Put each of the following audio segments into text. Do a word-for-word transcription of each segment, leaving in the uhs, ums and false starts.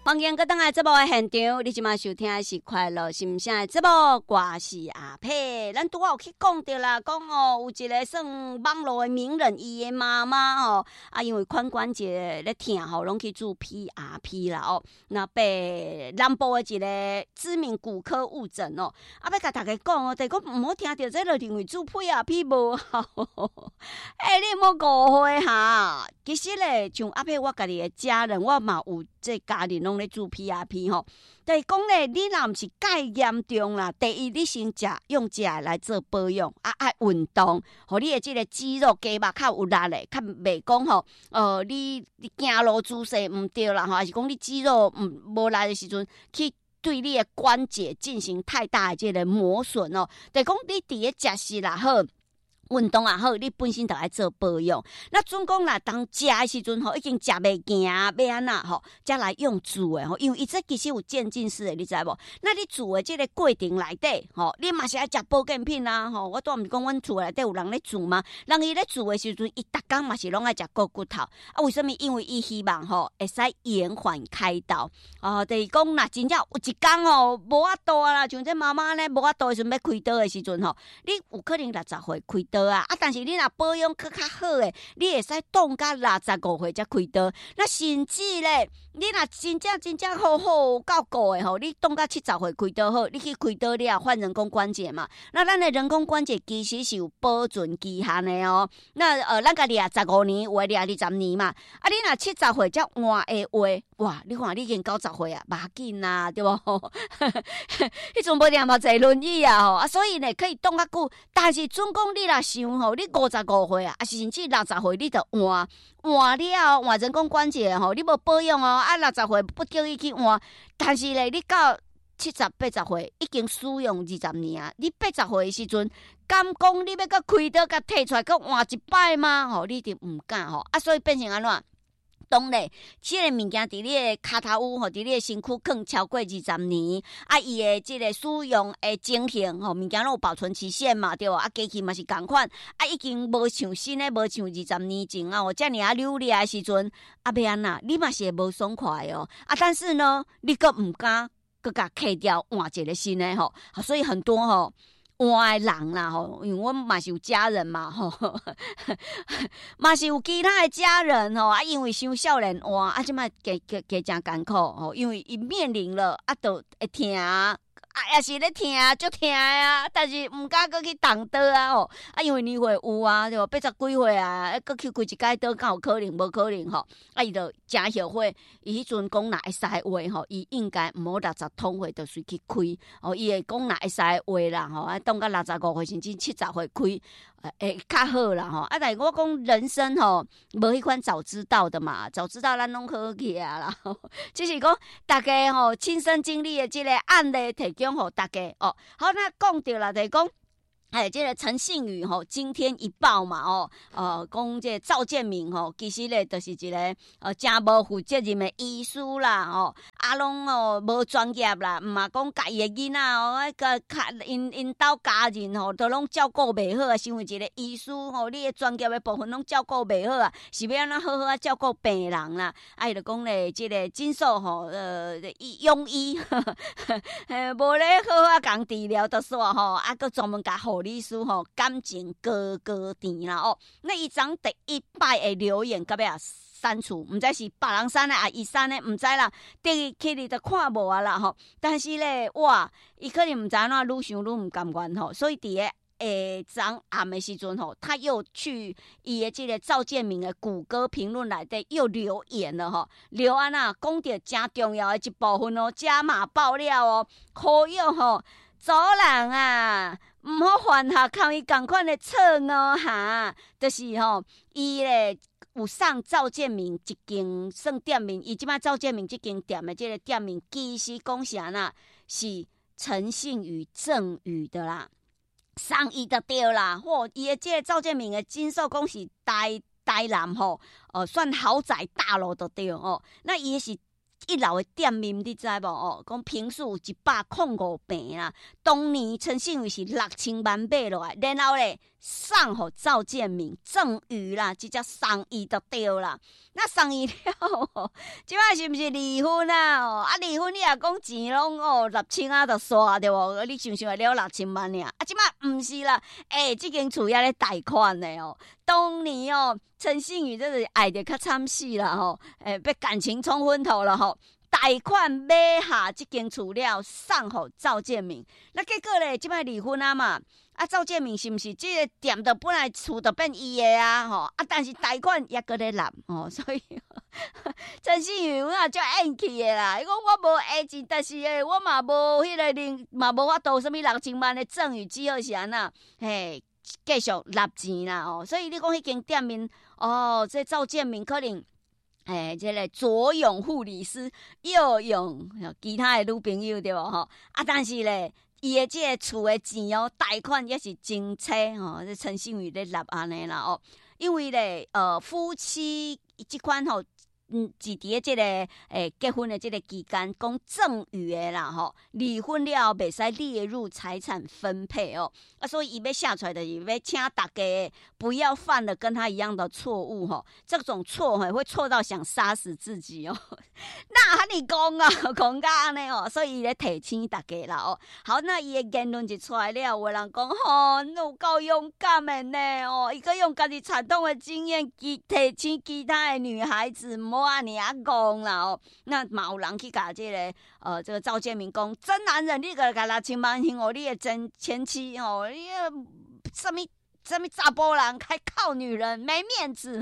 欢迎各位来节目的现场，你即马收听的是快乐心声的节目，我是阿佩。咱拄仔有去讲到啦，讲哦，有一个算网络的名人，伊的妈妈哦，啊，因为髋关节咧疼吼，拢去做 P R P 啦哦，那被南部的一个知名骨科误诊哦，啊，要甲大家讲哦，但讲毋好听到这个认为做 P R P 无好，哎、欸，你莫误会哈。其实咧，像阿佩我家己的家人，我嘛有这家人拢咧做 P R P 吼。但是讲咧，你若毋是介严重啦，第一你先食用食来做保养，啊爱运动，互你的这个肌肉肌肉较有力咧，较袂讲吼，呃，你你行路姿势毋对啦吼，还是讲你肌肉毋无力的时阵去。对你的关节进行太大的这个磨损哦，但讲你伫咧食食啦好。运动也好，你本身就爱做保养。那总讲啦，当食的时阵吼，已经食袂行，要安那吼，才来用煮的吼。因为伊这其实有渐进式的，你知无？那你煮的这个过程内底吼，你嘛是爱食保健品啦吼。我当毋是讲阮厝内底有人咧煮吗？人伊咧煮的时阵，伊逐工嘛是拢爱食骨骨头。啊，为什么？因为伊希望吼会使延缓开刀。哦，就是讲若真正有一工吼无法度啦，像这妈妈咧无法度的时阵要开刀的时阵吼，你有可能六十岁开刀。啊！啊，但是你若保养较较好诶，你会使冻到六十五岁才开刀。那甚至咧，你若真正真正好好够顾诶吼，你冻到七十岁开刀好，你去开刀了换人工关节嘛。那咱诶人工关节其实是有保存期限诶哦。那呃，咱家己啊十五年，有诶掠二十年嘛。啊，你若七十岁才换诶话，哇！你看你已经九十岁啊，无要紧啊，对无？迄阵无定嘛坐轮椅啊吼，啊，所以呢可以冻较久，但是准讲你若想吼，你五十五岁啊，啊甚至六十岁，你就换换了换人工关节吼，你无保养哦，啊六十岁不叫伊去换，但是咧你到七十八十岁已经使用二十年啊，你八十岁的时阵，敢讲你要甲开刀甲摕出来甲换一摆吗？吼，你一定毋敢吼，啊，所以变成安怎？当咧，即个物件伫你的骹头有吼，伫你的身躯放超过二十年，啊，伊的即个使用的情形吼，物件拢有保存期限嘛，对无？啊，机器嘛是共款，啊，已经无像新的，无像二十年前啊，哦，遮尔啊扭咧的时阵，啊，要安那？你嘛是会无爽快哦，啊，但是呢，你阁毋敢，阁甲摕掉换一个新的吼，所以很多吼。换的人啦吼，因为我嘛是有家人嘛吼，嘛是有其他的家人吼啊，因为伤少年换啊，即摆加加加真艰苦吼，因为伊面临了啊，都会疼。啊，也是咧疼，足疼啊！但是毋敢搁去动刀啊吼，啊，因为年岁有啊，对无？八十几岁啊，搁去开一解刀，敢有可能？无可能吼！啊，伊就真后悔，伊迄阵讲若会使话吼，伊应该毋好六十通岁就随去开哦。伊会讲若会使话啦吼，啊，当到六十五岁甚至七十岁开，会较好啦吼。啊，但是我讲人生吼，无迄款早知道的嘛，早知道咱拢好去啊啦。只是讲大家吼亲身经历的即个案例提供。吼，大家哦，好，那讲到啦，就是讲，哎，这个陈信宇吼，今天一报嘛，哦，呃，讲这个赵建明吼，其实咧就是一个呃，真无负责任的医师啦，哦，啊，拢哦无专业啦，毋嘛讲家己的囡仔哦，迄个卡因因兜家人吼，都拢照顾袂好啊，身为一个医师吼，你的专业的部分拢照顾袂好啊，是要安怎好好啊照顾病人啦？啊，伊就讲咧，这个诊所吼，呃，庸医，呃，无咧好好啊共治疗就煞吼，啊，佮专门甲护理师吼感情高高甜啦哦。那伊张第一摆的留言，到尾啊删除，毋知是别人删的啊，伊删的，毋知啦。第去你就看无啊啦吼。但是咧，哇，伊可能毋知安怎愈想愈毋甘愿吼，所以伫咧。诶，昨暗的时阵吼，他又去伊的这个赵建明的谷歌评论内底又留言了吼，留安那讲到真重要的一部分哦，加码爆料哦，呼吁吼做人啊，毋好犯下跟伊同款的错哦哈，就是吼伊咧有送赵建明一间算店面，伊即摆赵建明这间店的这个店面，其实讲啥呐，是陈信宇赠予的啦。送伊就对啦，嚯！伊的这个赵建明的金寿宫是台台南吼，呃，算豪宅大楼就对哦。那伊是一楼的店面，你知无？哦，讲平数一百零五平啦。当年陈信宇是六千万买落来，然后咧送互赵建明赠予啦，直接送伊就对啦。那送伊了，即摆是毋是离婚啊？哦，啊离婚你也讲钱拢哦六千啊，就煞对无？你想想了六千万尔，啊即摆毋是啦，诶、欸，即间厝也咧贷款的哦。当年哦，陈信宇真是爱得较惨死啦吼，诶、欸，被感情冲昏头了吼。贷款买下这间厝了，送互赵建明。那结果咧，即摆离婚啊嘛。啊，赵建明是毋是这个店的本来厝就变伊的啊？吼啊，但是贷款也搁咧揽哦，所以陈信宇我也足硬气的啦。伊讲我无下钱，但是诶，我嘛无迄个零，嘛无法度什物六千万的赠与，只好是安那嘿，继续揽钱啦哦。所以你讲迄间店面哦，这赵建明可能。诶、欸，这个左拥护理师，右拥其他的女朋友对无吼？啊，但是咧，伊的这个厝的钱哦，贷款也是真差吼。这陈信宇咧立安尼啦哦，因为咧，呃，夫妻这款吼。嗯，是伫个即个诶、欸、结婚的即个期间，讲赠与的啦吼，离婚了袂使列入财产分配哦。啊，所以伊要写出来的是要请大家不要犯了跟他一样的错误吼，这种错吼会错到想杀死自己哦。那和你讲啊，讲到安尼哦，所以伊咧提醒大家啦哦。好，那伊的言论就出来了，有人讲吼，你有够勇敢的呢哦，伊个用家己惨痛的经验提醒其他的女孩子。我安尼啊讲啦哦，那嘛有人去甲这个呃这个赵建明讲，真男人你个甲六千万还我你的真前妻哦，你什么什么查甫人还靠女人没面子，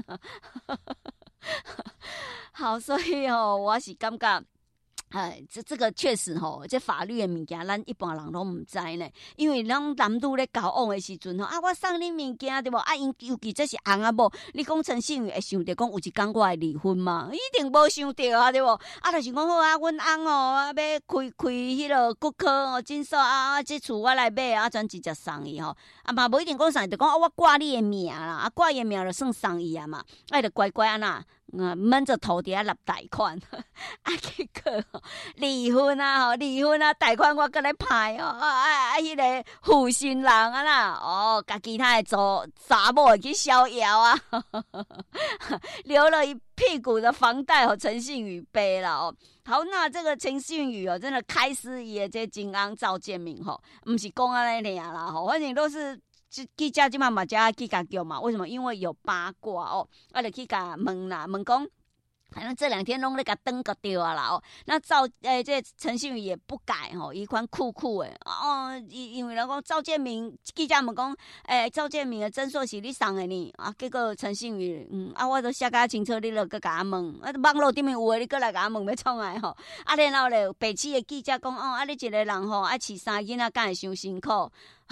好，所以哦，我是感觉。哎，这这个确实吼，这法律的物件，咱一般人拢唔知呢。因为咱男女咧交往的时阵吼，啊，我送你物件对无？啊，因尤其这是翁啊某，你讲陈信宇会想着讲有一天我会离婚吗？一定无想着啊，对无？啊，就是讲好啊，阮翁哦，啊要开开迄个骨科哦诊所啊，啊，这厝我来买啊，转直接送伊吼。啊嘛无一定讲送，就讲啊，我挂你的名啦，啊挂伊的名就算送伊啊嘛，啊就乖乖安那。嗯，闷着头底下立贷款，啊，结果离婚啊，吼，离婚啊，贷款我搁咧派哦，啊啊啊，迄个负心人啊啦，哦，甲其他的查查某会去逍遥啊，留了一屁股的房贷和陈信宇背了哦。好，那这个陈信宇哦，真的开司伊的这金安赵建明吼，不是讲安尼尔啦吼，反正都是。记者即嘛嘛加去甲叫嘛？为什么？因为有八卦哦，啊，就去甲问啦，问讲，反正这两天拢咧甲登个掉啊啦哦。那赵诶、欸，这陈信宇也不改吼，一款酷酷诶哦，因因为人讲赵建明记者问讲，诶、欸，赵建明的诊所是你送的呢？啊，结果陈信宇嗯啊，我都写甲清楚，你著搁甲我问，啊，网络顶面有诶，你搁来甲我问要创诶吼？啊，然後咧，北市的記者講，哦，啊，你一個人吼愛飼三囡仔，敢會傷辛苦？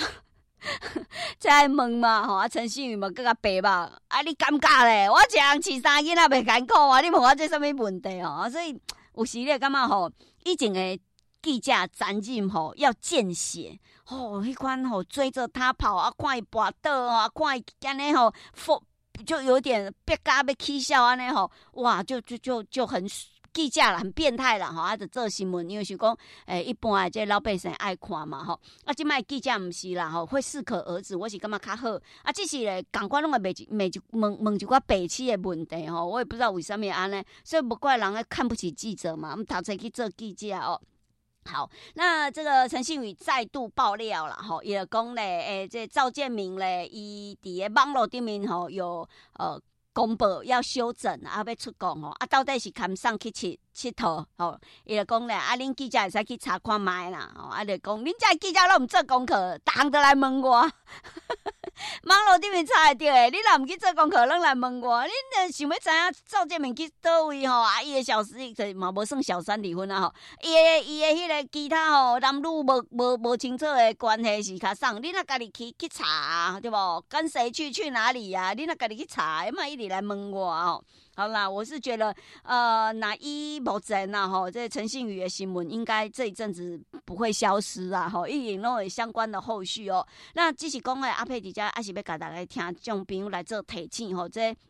再問嘛，吼啊，陳信宇嘛更加白吧？啊，你感覺咧？我一人飼三囡仔袂艱苦啊！你問我這什麼問題哦？所以有時咧感覺吼，以前的記者責任吼要見血，吼迄款吼追着他跑啊，看伊跋倒啊，看伊安尼吼，就有點別家要起笑安尼吼，哇，就就就就很。記者啦，很變態啦，吼，啊，就做新聞，因為是講，誒、欸，一般誒，這老百姓愛看嘛，吼，啊，即擺記者毋是啦，吼，會適可而止，我是感覺較好，啊，只是咧，共款攏會問問問問一寡白痴誒問題，吼，我也不知道為什麼安尼，所以不怪人咧看不起記者嘛，我們讀冊去做記者哦。好，那這個陳信宇再度爆料啦，吼，也講咧，誒，這趙建明咧，伊佇個網絡頂面吼有，呃。公布要修整啊，要出講吼，啊，到底是堪送去佚佚佗吼？伊就講咧，啊，恁記者會使去查看覓啦，吼，啊，就講恁這記者攏毋做功課，逐項都來問我，網絡頂面查會到誒，你若毋去做功課，攏來問我，恁誒想要知影趙建明去倒位吼？啊，伊誒小三就嘛無算小三離婚啊吼，伊誒伊誒迄個其他吼男女無無無清楚誒關係是較送，你若家己去去查對無？跟誰去去哪裡呀、啊？你若家己去查，嘛一直來問我哦。好啦，我是覺得，呃，那一目前吶，吼，這陳信宇的新聞應該這一陣子不會消失啊，吼，一定都有相關的後續哦。那只是講誒，阿佩迪家還是要給大家聽眾朋友來做提醒吼，這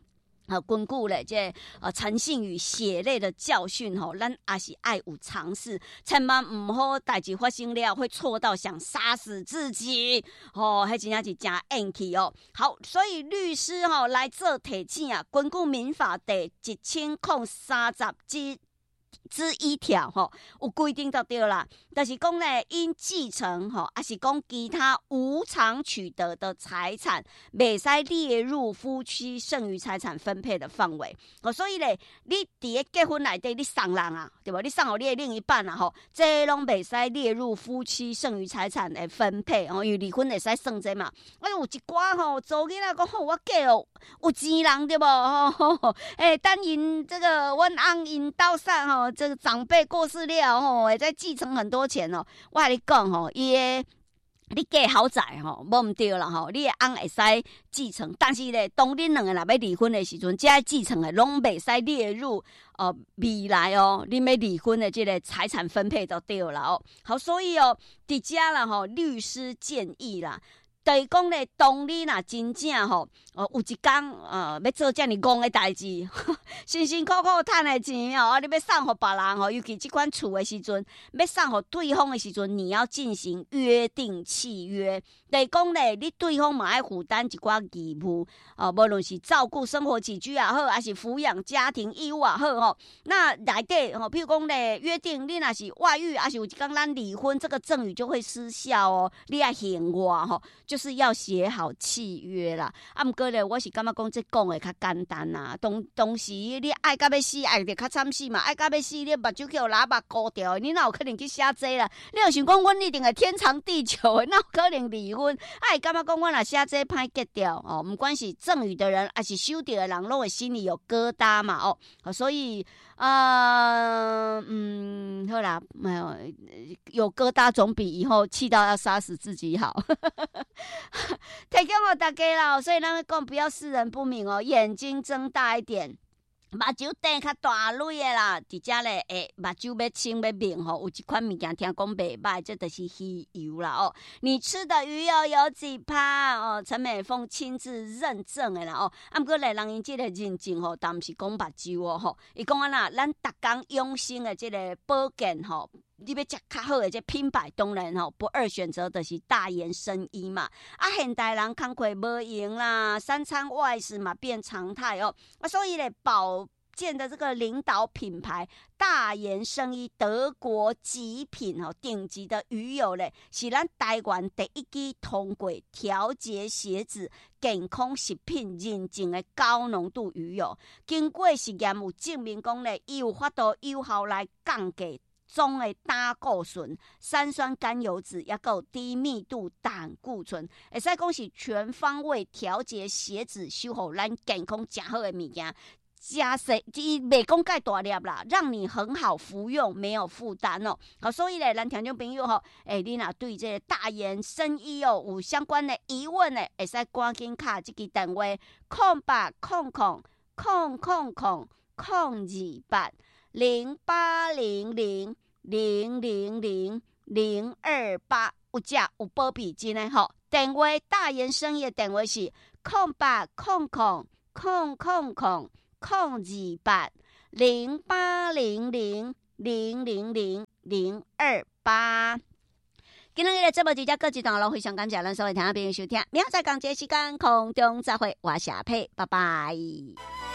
好，巩固了这呃诚信与血泪的教训吼，咱也是爱有尝试，千万唔好代志发生了会错到想杀死自己哦，迄真正是真硬气哦。好，所以律师吼、哦、来做提醒啊，根据民法第一千零三十之。之一条吼，有规定就对啦，就是讲咧，因继承吼，还是讲其他无偿取得的财产，袂使列入夫妻剩余财产分配的范围。哦，所以咧，你伫个结婚内底，你送人啊，对吧？你送互你的另一半啊，吼，这拢袂使列入夫妻剩余财产的分配哦，因为离婚会使算这嘛。哎，有一寡吼，做囡仔讲吼，我嫁哦，有钱人对不？吼，哎，等因这个阮翁因斗散吼。这个长辈过世了吼，会再继承很多钱哦。我跟你讲吼，伊个你嫁豪宅吼，无毋对啦吼，你的翁会使继承，但是咧，当恁两个若要离婚的时阵，这继承的拢袂使列入呃未来哦，你要离婚的这个财产分配就对了哦。好，所以哦，伫遮啦吼，律师建议啦。就是讲咧，当你若真正吼，哦，有一天呃要做遮尔戆的代志，辛辛苦苦赚的钱哦，你要送互别人吼，尤其这款厝的时阵，要送互对方的时阵，你要进行约定契约。就是讲咧，你对方嘛爱负担一寡义务哦，无论是照顾生活起居也好，还是抚养家庭义务也好吼。那内底吼，譬如讲咧，约定你若是外遇，还是有一天咱离婚，这个赠与就会失效哦。你要还我吼。就是要写好契约啦，啊，毋过咧，我是感觉讲这讲的较简单啦。当当时你爱到要死，爱得较惨死嘛，爱到要死，你目睭去互喇叭割掉，你哪有可能去写这啦？你若想讲，阮一定会天长地久的，哪有可能离婚？爱感觉讲，我若写这歹结掉哦，不管是赠与的人，还是收到的人，拢会心里有疙瘩嘛哦，所以。啊、呃，嗯，好啦，没有有疙瘩总比以后气到要杀死自己好。提供我大家啦，所以咱讲不要视人不明哦，眼睛睁大一点。目睭瞪较大蕊的啦，伫遮咧，诶，目睭要清要明吼，有一款物件听讲袂歹，这就是鱼油啦哦。你吃的鱼油有几趴哦？陈美凤亲自认证的啦哦。啊，不过咧，人因这个认证吼，但毋是讲目睭哦吼，伊讲啊啦，咱逐工养生的这个保健吼。你要吃较好的这品牌，当然吼不二选择就是大研生医嘛。啊，现代人工课无用啦，三餐外食嘛变常态哦。啊，所以咧保健的这个领导品牌大研生医德国极品哦，顶级的鱼油咧，是咱台湾第一支通过调节血脂健康食品认证的高浓度鱼油。经过实验有证明讲咧，伊有法度有效来降低中的胆固醇、三酸甘油脂，也有低密度胆固醇，会使讲是全方位调节血脂、修复咱健康真好的物件。加细，伊袂讲介大粒啦，让你很好服用，没有负担哦。好，所以咧，咱听众朋友吼，诶、欸，你若对这个大研生医哦有相关的疑问呢，会使赶紧卡这个电话空八空空空空空空二八零八零零零零零零二八，有只有保庇金的吼。电话大研生医的电话是空八空空空空空。空二八零八零零零零零零二八。今日的节目就到各一段落，非常感谢咱所有听众朋友收听，明仔载同一时间空中再会，我是阿佩，拜拜。